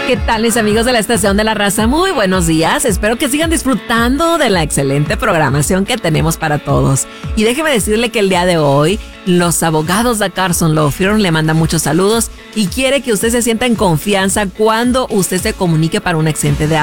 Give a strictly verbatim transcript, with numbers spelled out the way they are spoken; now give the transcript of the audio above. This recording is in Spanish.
¿Qué tal, mis amigos de la Estación de la Raza? Muy buenos días. Espero que sigan disfrutando de la excelente programación que tenemos para todos. Y déjeme decirle que el día de hoy, los abogados de Carson Law Firm le mandan muchos saludos y quiere que usted se sienta en confianza cuando usted se comunique para un accidente de